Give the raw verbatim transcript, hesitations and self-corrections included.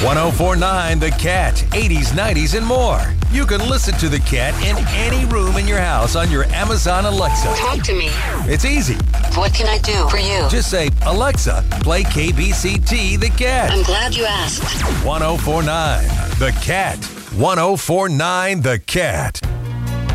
one oh four point nine The Cat, eighties, nineties, and more. You can listen to The Cat in any room in your house on your Amazon Alexa. Talk to me. It's easy. What can I do for you? Just say, Alexa, play K B C T The Cat. I'm glad you asked. one oh four point nine The Cat. one oh four point nine The Cat.